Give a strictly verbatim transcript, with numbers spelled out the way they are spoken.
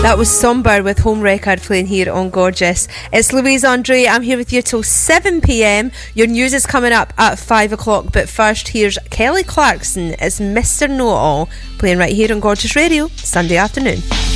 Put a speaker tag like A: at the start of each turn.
A: That was Somber with Home Record playing here on Gorgeous. It's Louise Andre. I'm here with you till seven p.m. Your news is coming up at five o'clock, but first here's Kelly Clarkson as Mister Know-It-All playing right here on Gorgeous Radio Sunday afternoon.